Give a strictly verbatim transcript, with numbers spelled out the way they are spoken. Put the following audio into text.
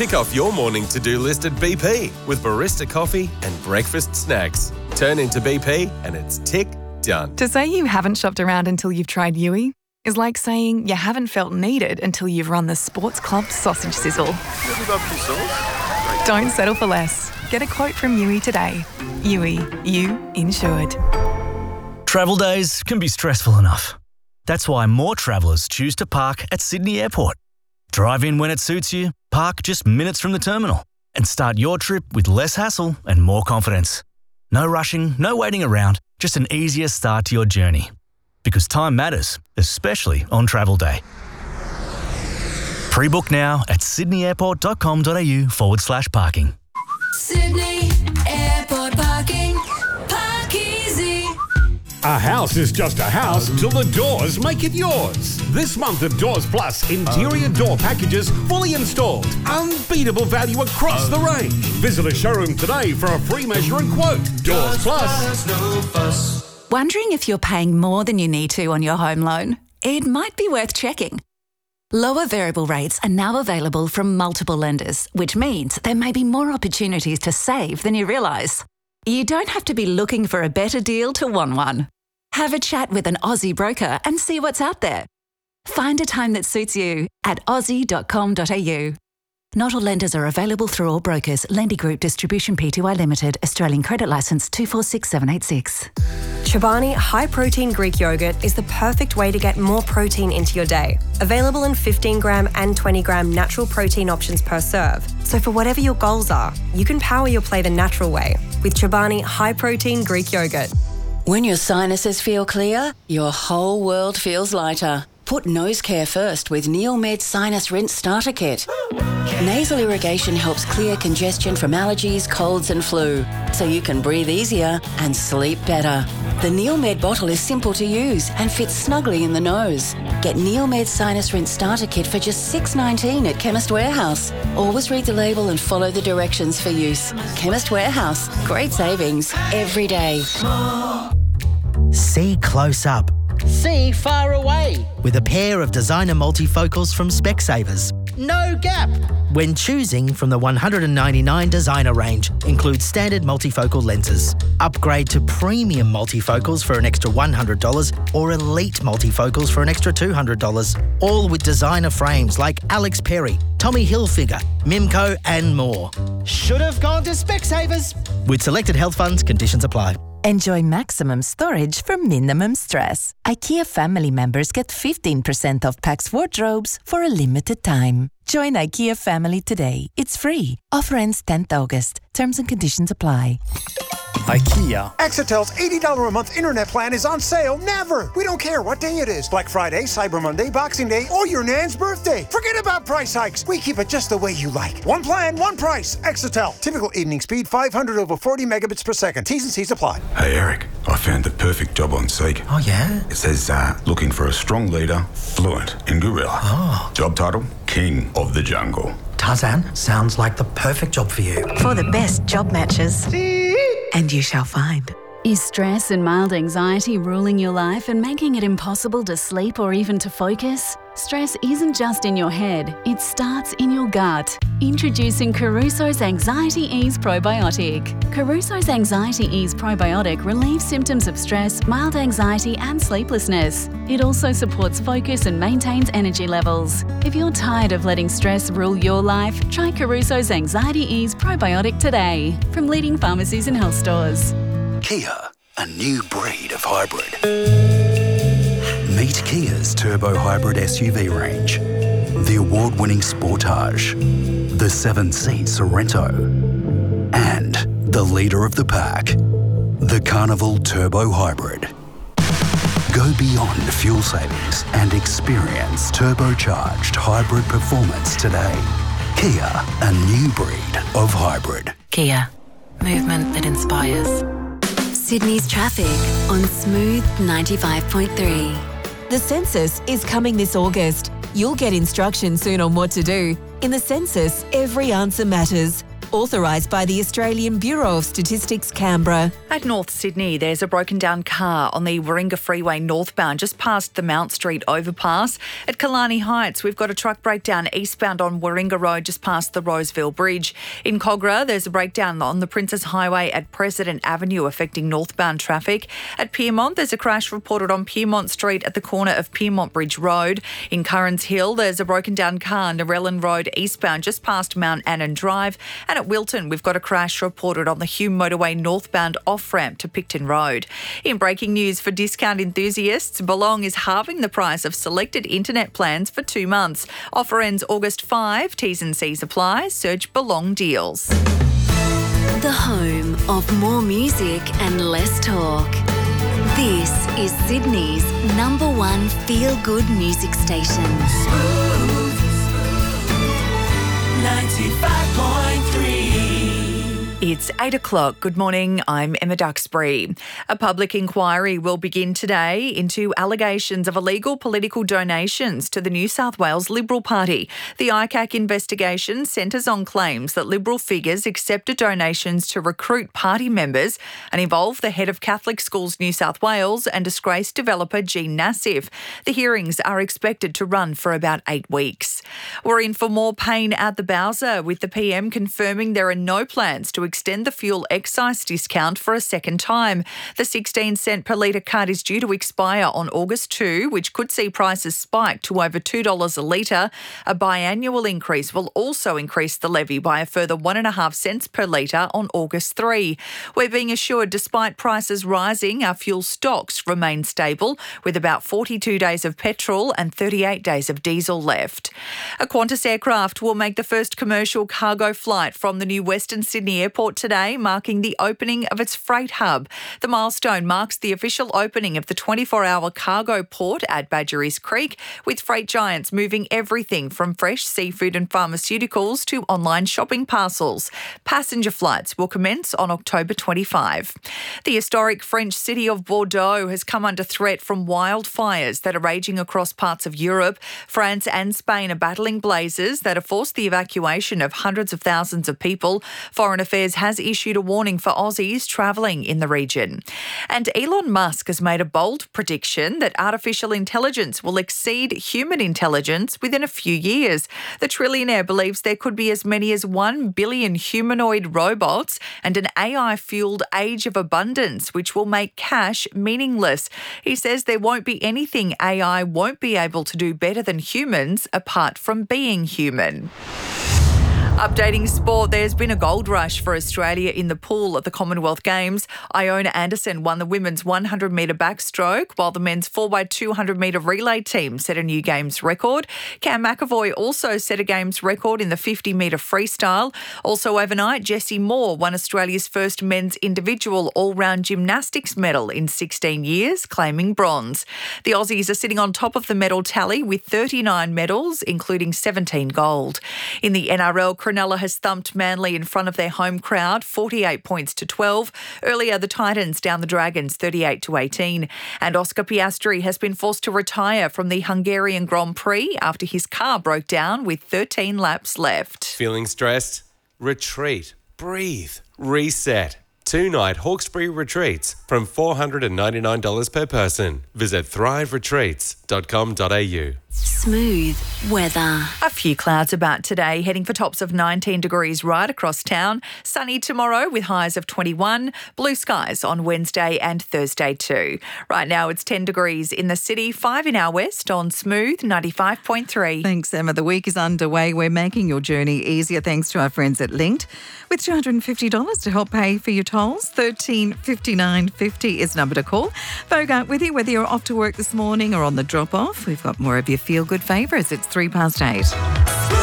Tick off your morning to-do list at B P with barista coffee and breakfast snacks. Turn into B P and it's tick done. To say you haven't shopped around until you've tried Yui is like saying you haven't felt needed until you've run the Sports Club sausage sizzle. Don't settle for less. Get a quote from Yui today. Yui, you insured. Travel days can be stressful enough. That's why more travellers choose to park at Sydney Airport. Drive in when it suits you, park just minutes from the terminal, and start your trip with less hassle and more confidence. No rushing, no waiting around, just an easier start to your journey. Because time matters, especially on travel day. Pre-book now at sydneyairport.com.au forward slash parking. Sydney Airport Parking. Park easy. A house is just a house till the doors make it yours. This month at Doors Plus, interior door packages fully installed. Unbeatable value across the range. Visit a showroom today for a free measure and quote. Doors Plus. Wondering if you're paying more than you need to on your home loan? It might be worth checking. Lower variable rates are now available from multiple lenders, which means there may be more opportunities to save than you realise. You don't have to be looking for a better deal to want one. Have a chat with an Aussie broker and see what's out there. Find a time that suits you at aussie dot com dot a u. Not all lenders are available through all brokers. Lendy Group Distribution Pty Limited. Australian Credit Licence two four six seven eight six. Chobani High Protein Greek Yogurt is the perfect way to get more protein into your day. Available in fifteen gram and twenty gram natural protein options per serve. So for whatever your goals are, you can power your play the natural way with Chobani High Protein Greek Yogurt. When your sinuses feel clear, your whole world feels lighter. Put nose care first with NeilMed Sinus Rinse Starter Kit. Nasal irrigation helps clear congestion from allergies, colds and flu, so you can breathe easier and sleep better. The NeilMed bottle is simple to use and fits snugly in the nose. Get NeilMed Sinus Rinse Starter Kit for just six dollars nineteen at Chemist Warehouse. Always read the label and follow the directions for use. Chemist Warehouse. Great savings every day. See close up. See far away. With a pair of designer multifocals from Specsavers. No gap. When choosing from the one hundred ninety-nine designer range, includes standard multifocal lenses. Upgrade to premium multifocals for an extra one hundred dollars or elite multifocals for an extra two hundred dollars. All with designer frames like Alex Perry, Tommy Hilfiger, Mimco and more. Should have gone to Specsavers. With selected health funds, conditions apply. Enjoy maximum storage for minimum stress. IKEA family members get fifteen percent off Pax wardrobes for a limited time. Join IKEA family today. It's free. Offer ends tenth August. Terms and conditions apply. IKEA. Exitel's eighty dollars a month internet plan is on sale never. We don't care what day it is. Black Friday, Cyber Monday, Boxing Day, or your nan's birthday. Forget about price hikes. We keep it just the way you like. One plan, one price. Exitel. Typical evening speed five hundred over forty megabits per second. T's and C's apply. Hey Eric, I found the perfect job on Seek. Oh yeah? It says uh, looking for a strong leader, fluent in gorilla. Oh. Job title, King of the Jungle. Tarzan, sounds like the perfect job for you. For the best job matches. And you shall find. Is stress and mild anxiety ruling your life and making it impossible to sleep or even to focus? Stress isn't just in your head, it starts in your gut. Introducing Caruso's Anxiety Ease Probiotic. Caruso's Anxiety Ease Probiotic relieves symptoms of stress, mild anxiety and sleeplessness. It also supports focus and maintains energy levels. If you're tired of letting stress rule your life, try Caruso's Anxiety Ease Probiotic today from leading pharmacies and health stores. Kia, a new breed of hybrid. Meet Kia's Turbo Hybrid S U V range. The award-winning Sportage, the seven-seat Sorento, and the leader of the pack, the Carnival Turbo Hybrid. Go beyond fuel savings and experience turbocharged hybrid performance today. Kia, a new breed of hybrid. Kia, movement that inspires. Sydney's traffic on Smooth ninety-five point three. The census is coming this August. You'll get instruction soon on what to do. In the census, every answer matters. Authorised by the Australian Bureau of Statistics, Canberra. At North Sydney, there's a broken down car on the Warringah Freeway northbound just past the Mount Street overpass. At Killarney Heights, we've got a truck breakdown eastbound on Warringah Road just past the Roseville Bridge. In Cogra, there's a breakdown on the Princess Highway at President Avenue affecting northbound traffic. At Pyrmont, there's a crash reported on Pyrmont Street at the corner of Pyrmont Bridge Road. In Currans Hill, there's a broken down car Narellan Road eastbound just past Mount Annan Drive. And at Wilton, we've got a crash reported on the Hume Motorway northbound off-ramp to Picton Road. In breaking news for discount enthusiasts, Belong is halving the price of selected internet plans for two months. Offer ends August fifth. T's and C's apply. Search Belong deals. The home of more music and less talk. This is Sydney's number one feel-good music station. ninety-five point three. It's eight o'clock. Good morning. I'm Emma Duxbury. A public inquiry will begin today into allegations of illegal political donations to the New South Wales Liberal Party. The I C A C investigation centres on claims that Liberal figures accepted donations to recruit party members and involve the head of Catholic Schools New South Wales and disgraced developer Jean Nassif. The hearings are expected to run for about eight weeks. We're in for more pain at the Bowser, with the P M confirming there are no plans to extend the fuel excise discount for a second time. The sixteen cent per litre card is due to expire on August second, which could see prices spike to over two dollars a litre. A biannual increase will also increase the levy by a further one point five cents per litre on August third. We're being assured despite prices rising, our fuel stocks remain stable, with about forty-two days of petrol and thirty-eight days of diesel left. A Qantas aircraft will make the first commercial cargo flight from the new Western Sydney Airport today, marking the opening of its freight hub. The milestone marks the official opening of the twenty-four hour cargo port at Badger East Creek, with freight giants moving everything from fresh seafood and pharmaceuticals to online shopping parcels. Passenger flights will commence on October twenty-fifth. The historic French city of Bordeaux has come under threat from wildfires that are raging across parts of Europe. France and Spain are battling blazes that have forced the evacuation of hundreds of thousands of people. Foreign Affairs has issued a warning for Aussies travelling in the region. And Elon Musk has made a bold prediction that artificial intelligence will exceed human intelligence within a few years. The trillionaire believes there could be as many as one billion humanoid robots and an A I-fueled age of abundance, which will make cash meaningless. He says there won't be anything A I won't be able to do better than humans apart from being human. Updating sport, there's been a gold rush for Australia in the pool at the Commonwealth Games. Iona Anderson won the women's one hundred metre backstroke, while the men's four by two hundred metre relay team set a new Games record. Cam McAvoy also set a Games record in the fifty metre freestyle. Also overnight, Jessie Moore won Australia's first men's individual all-round gymnastics medal in sixteen years, claiming bronze. The Aussies are sitting on top of the medal tally with thirty-nine medals, including seventeen gold. In the N R L, Cronulla has thumped Manly in front of their home crowd, forty-eight points to twelve. Earlier, the Titans down the Dragons, thirty-eight to eighteen. And Oscar Piastri has been forced to retire from the Hungarian Grand Prix after his car broke down with thirteen laps left. Feeling stressed? Retreat. Breathe. Reset. Two-night Hawkesbury retreats from four hundred ninety-nine dollars per person. Visit thrive retreats dot com dot a u. Smooth weather. A few clouds about today, heading for tops of nineteen degrees right across town. Sunny tomorrow with highs of twenty-one. Blue skies on Wednesday and Thursday too. Right now it's ten degrees in the city, five in our west on Smooth ninety-five point three. Thanks, Emma. The week is underway. We're making your journey easier thanks to our friends at Linked. With two hundred fifty dollars to help pay for your tolls, thirteen fifty-nine fifty is the number to call. Bogart with you, whether you're off to work this morning or on the drop-off. We've got more of your feel-good favourites. It's three past eight.